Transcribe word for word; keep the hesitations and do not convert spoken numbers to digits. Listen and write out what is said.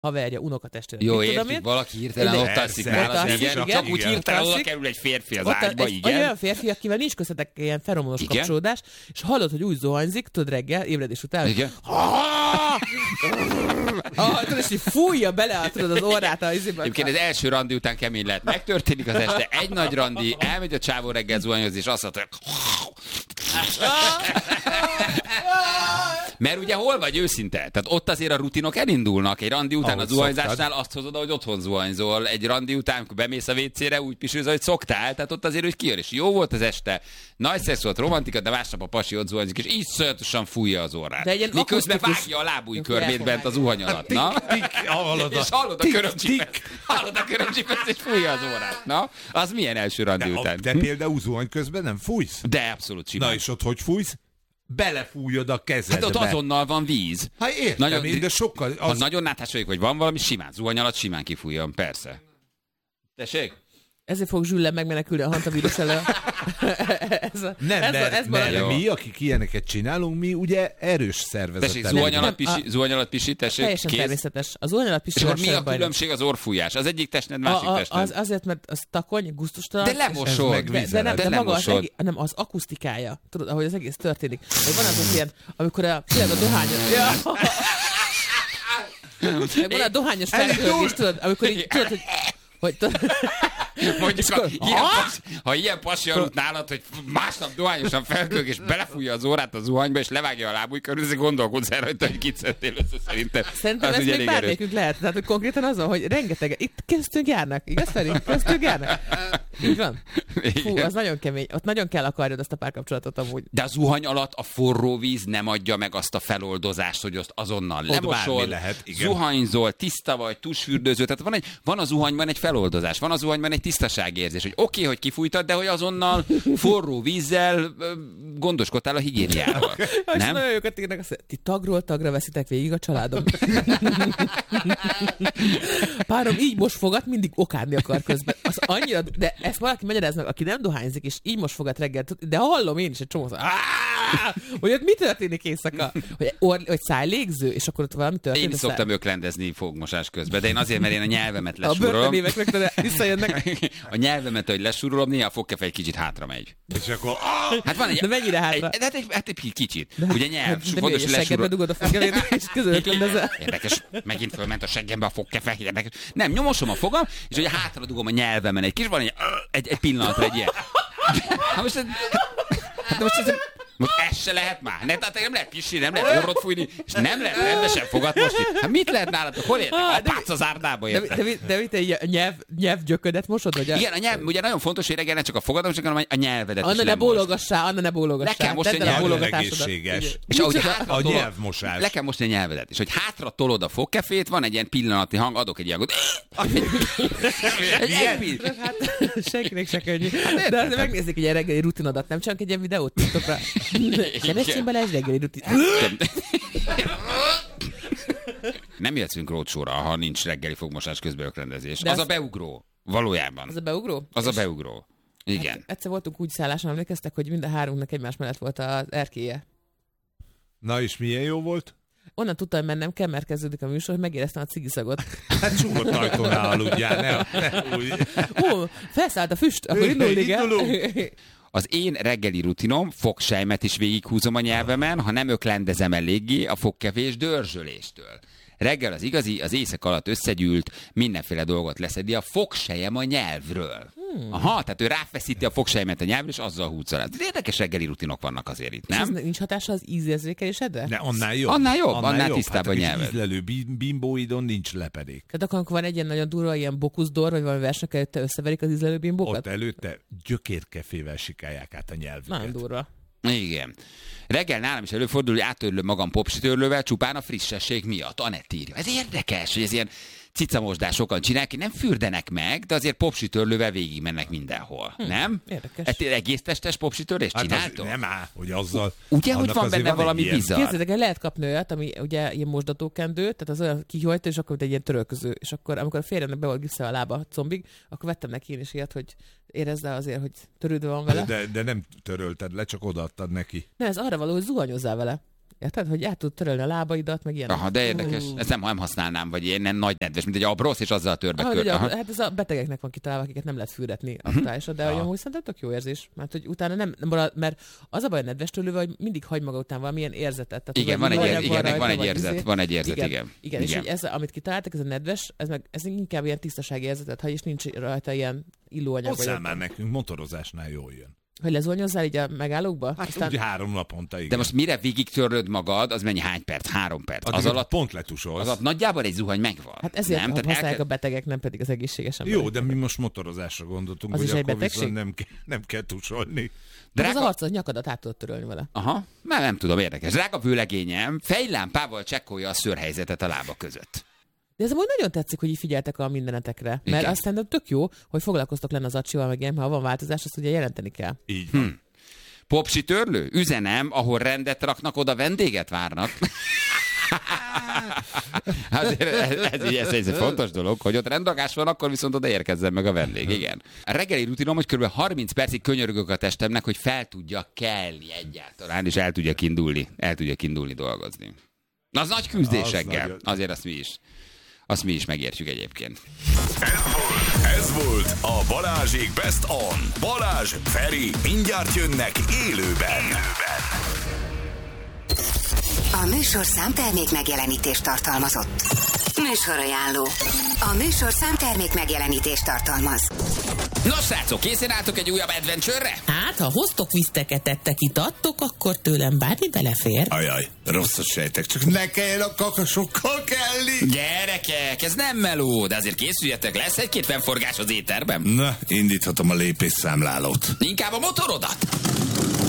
haverja, unokatestvére. Jó, értjük, valaki hirtelen ott alszik nála, igen, csak úgy hirtelen oda kerül egy férfi az ágyba, igen. Olyan férfi, akivel nincs köztetek ilyen feromonos kapcsolódás, és hallod, hogy úgy zuhanyzik, tudod reggel, ébredés után, igen. Tudod, és így fújja bele, tudod, az orrát az izébe. Egyébként az első randi után kemény lehet. Megtörténik az este, egy nagy randi, elmegy a csávó reggel zuhanyozni, és azt mondja, mert ugye hol vagy őszinte? Tehát ott azért a rutinok elindulnak. Egy randi után ahogy a zuhanyzásnál azt hozod, hogy otthon zuhanyzol. Egy randi után, amikor bemész a vécére, úgy pisülsz, hogy szoktál. Tehát ott azért, hogy kijön, és jó volt az este. Nagy szex volt, romantika, de másnap a pasi ott zuhanyozik, és így szörnyűen fújja az orrát. Miközben vágja a lábúj körmét bent az zuhany alatt. Na? És hallod a körömcsipet. Hallod a körömcsipet, és fújja az orrát. Na? Az milyen első randi de után? A, de például zuhany közben nem fújsz? De abszolút simán. Na és ott hogy fújsz? Belefújod a kezedbe. Hát ott azonnal van víz. Hát értem, nagyon, én, de sokkal... Az... Ha nagyon náthás vagyok, vagy van valami, simán, zuhany alatt simán kifújjon, persze. Tessék? Ezért fog Zsüllen megmenekülni a hantavírus elől. ez a, nem, ez mert, a, ez mert mi, akik ilyeneket csinálunk, mi ugye erős szervezetek. Tessék, zuhany alatt pisi, zuhany alatt pisi, tessék, teljesen kész. Természetes. A zuhany alatt pisi. És akkor mi a különbség az orrfújás? Az egyik testned, másik a, a, testned. Az azért, mert az takony, gusztustalan. De lemosod. De, de, nem, de, de maga az, egész, nem az akusztikája. Tudod, ahogy az egész történik. Vagy van az az ilyen, amikor a, tényleg a dohányos... Ja. Van a dohányos felkörgés, tudod, amikor így, tudod, hogy... hogy Mondjuk, ha, ilyen pas, ha ilyen pasi aludt nálad, hogy másnap dohányosan felkölg, és belefújja az órát a zuhanyba, és levágja a lábúj körül, és gondolkodsz el rajta, hogy kit szedtél össze szerintem. Szerintem ez még bármelyikünk lehet. Tehát, hogy konkrétan azon, hogy rengeteg, itt köztünk járnak, igaz Feri? Köztünk járnak. Így van. Fú, az nagyon kemény. Ott nagyon kell akarjad azt a párkapcsolatot amúgy. De a zuhany alatt a forró víz nem adja meg azt a feloldozást, hogy azt azonnal lemosod, lehet, zuhanyzol, tiszta vagy, tusfürdőző. Tehát van, egy, van a zuhanyban egy feloldozás, van a zuhanyban egy tisztaságérzés, hogy oké, okay, hogy kifújtad, de hogy azonnal forró vízzel gondoskodtál a higiéniával. Nem? Nagyon jókat írnak, azt mondja, ti tagról tagra veszitek végig a családom. Párom így most fogat, mindig okádni akar közben. Az annyira, de ezt valaki magyaráznak, aki nem dohányzik, és így most fogat reggel, de hallom én is egy csomószor, hogy ott mi történik éjszaka? Hogy, or, hogy szájlégző, és akkor ott valami történik. Én is szoktam öklendezni fogmosás közben, de én azért, mert én a nyelvemet lesúrolom. A börtönévek rögtön visszajönnek. A nyelvemet, hogy lesúrolom, néha a fogkefe egy kicsit hátra megy. És akkor... Hát van egy... De mennyire hátra? Egy, hát, egy, hát egy kicsit. De, Ugye nyelv. Hát, de fontos, hogy seggedbe dugod a fogkefét, és közül ötlendezel. Érdekes, megint fölment a seggembe a fogkefe. Érdekes. Nem, nyomosom a fogam, és ugye hátra dugom a nyelvemen egy kis, van egy, egy, egy pillanatra egy ilyen. Hát most, hát most ez... Most ez se lehet már. Ne, tehát nem lehet pisni, nem lehet orrot fújni, és nem lehet rendesen fogat mosni. Hát mit lehet nálatok? Hol értek? A pác az árdába értek. De, de, de mit egy nyelv, nyelvgyöködet mosod? Vagy a... Igen, a nyelv, ugye nagyon fontos, hogy reggel ne csak a fogadom, hanem a nyelvedet Anna is ne bólogassál, Anna ne bólogassál. Le kell mosni a nyelvedet. Egészséges. És ahogy hátra a tolod, nyelvmosás. Le kell mosni a nyelvedet. És hogy hátra tolod a fogkefét, van egy ilyen pillanati hang, adok egy ilyen... Hát senkinek se könnyű. De azért megnézzük egy ilyen reggeli rutinodat, nem csak egy ilyen videót TikTokra. Keresünk bele egy reggeli rutin. Nem jöhetünk rócsóra, ha nincs reggeli fogmosás közben ökrendezés. Az a beugró. Valójában. Az a beugró? Az a beugró. Igen. Hát egyszer voltunk úgy szálláson, emlékeztek, hogy mind a hárunknak egymás mellett volt az erkélye. Na és milyen jó volt? Onnan tudtam, hogy mennem kell, mert kezdődik a műsor, hogy megéreztem a cigiszagot. Hát csukott ajtónál aludjál, ne, ne úgy. Ó, felszállt a füst, akkor indulni kell. Az én reggeli rutinom, fogsejmet is végighúzom a nyelvemen, ha nem öklendezem eléggé a fogkefés dörzsöléstől. Reggel az igazi, az éjszak alatt összegyűlt, mindenféle dolgot leszedi a fogsejem a nyelvről. Hmm. Aha, tehát ő ráfeszíti a fogsejmet a nyelvről, és azzal húzza le. Érdekes reggeli rutinok vannak azért itt, nem? És ez nincs hatása az ízérzékelésedre? De annál jobb. Annál jobb, annál, annál tisztább hát, a nyelved. Ízlelő bimbóidon nincs lepedék. Tehát akkor, amikor van egy ilyen nagyon durva, ilyen bokuszdor, vagy valami versnek előtte összeverik az ízlelő bimbókat? Ott előtte gyökérkefével sikálják át a nyelvüket. Nagyon durva. Igen. Reggel nálam is előfordul, hogy áttörlöm magam popsitörlővel csupán a frissesség miatt. Anett írja. Ez érdekes, hogy ez ilyen cicamosdás sokan csinálják, nem fürdenek meg, de azért popsitörlővel végig mennek mindenhol. Hm, nem? Érdekes. Hát egész testes popsitörlést hát csináltok? Nem áll, hogy azzal... Ugye, hogy van benne van valami bizarr? Képzeljétek, lehet kapni olyat, ami ugye ilyen mosdatókendő, tehát az olyan kihajtó, és akkor egy ilyen törölköző. És akkor, amikor a férjemnek be volt gipszel a lába a combig, akkor vettem neki én is ilyet, hogy érezze azért, hogy törődve van vele. De, de nem törölted le, csak odaadtad neki. Ne, ez arra való, hogy zuhanyozzál vele. Érted, hogy át tud törölni a lábaidat, meg ilyen. Aha, de érdekes. Uh. Ezt nem, nem használnám, vagy ilyen nem nagy nedves, mint egy abrosz, és azzal törbe ah, kör. ugye, hát ez a betegeknek van kitalálva, akiket nem lehet fürdetni aktuálisan, de amúgy szerintem tök jó érzés. Mert hogy utána nem, nem marad, mert az a baj a nedves tőlővel, hogy mindig hagy maga után valamilyen érzetet. Tehát, igen, van egy, ér, igen, rajta, van egy érzet, izé. van egy érzet, igen. Igen, igen. igen. És ez, amit kitaláltak, ez a nedves, ez, meg, ez inkább ilyen tisztasági érzetet hagy, és nincs rajta ilyen illóanyag. Hozzá már nekünk motorozásnál jól jön. Hogy lezúanyozzál így a megállókba? Hát aztán... úgy három naponta, igen. De most mire végig töröd magad, az mennyi hány perc? Három perc. Az, az alatt pont letusolsz. Az alatt nagyjából egy zuhany megvan. Hát ezért nem? használják elke... a betegek, nem pedig az egészséges emberek. Jó, de mi most motorozásra gondoltunk, az hogy akkor viszont nem, ke- nem kell tusolni. Drága... Az a harc, az nyakadat át tudod törölni vele. Aha, már nem tudom, érdekes. Drága vőlegényem fejlámpával csekkolja a szőrhelyzetet a lába között. De ez amúgy nagyon tetszik, hogy így figyeltek a mindenetekre. Mert azt szerintem tök jó, hogy foglalkoztok lenne az acsival, meg ilyen, ha van változás, azt ugye jelenteni kell. Így van. Hm. Popsi törlő? Üzenem, ahol rendet raknak, oda vendéget várnak. Azért ez, ez, ez, ez egy fontos dolog, hogy ott rendrakás van, akkor viszont oda érkezzen meg a vendég, igen. A reggeli rutinom, hogy kb. harminc percig könyörgök a testemnek, hogy fel tudja kelni egyáltalán, és el tudja indulni, el tudja indulni dolgozni. Az nagy küzdésekkel, az azért azt mi is. Azt mi is megértjük egyébként. Ez volt a Balázsék Best On. Balázs, Feri, mindjárt jönnek élőben. A műsorszám termék megjelenítést tartalmazott. Műsorajánló. A műsorszám termék megjelenítést tartalmaz. Nos, srácok, készen álltok egy újabb adventure-re? Hát, ha hoztok viszteket, ettek, itattok, akkor tőlem bármi belefér. Ajaj, rosszat sejtek, csak ne kelljen a kakasokkal kelni. Gyerekek, ez nem meló, de azért készüljetek, lesz egy-két fennforgás az éterben. Na, indíthatom a lépésszámlálót. Inkább a motorodat.